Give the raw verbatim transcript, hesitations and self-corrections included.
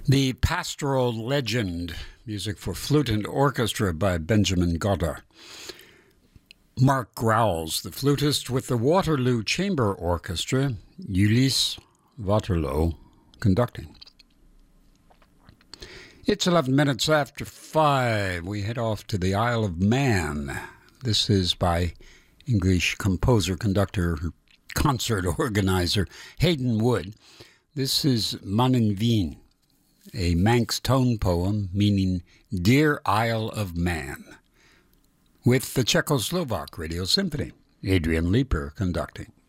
The Pastoral Legend, music for flute and orchestra by Benjamin Godard. Mark Growls, the flutist with the Waterloo Chamber Orchestra, Ulysse Waterloo, conducting. It's eleven minutes after five. We head off to the Isle of Man. This is by English composer, conductor, concert organizer Hayden Wood. This is Mannen Wien, a Manx tone poem meaning Dear Isle of Man, with the Czechoslovak Radio Symphony. Adrian Leeper conducting.